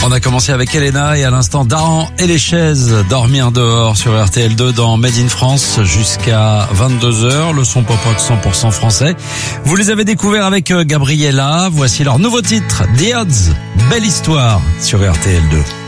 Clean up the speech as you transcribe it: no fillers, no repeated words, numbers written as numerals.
On a commencé avec Elena et à l'instant Daran et les chaises, dormir dehors sur RTL2 dans Made in France jusqu'à 22h. Le son pop-rock 100% français. Vous les avez découverts avec Gabriella. Voici leur nouveau titre, The Odds. Belle histoire sur RTL2.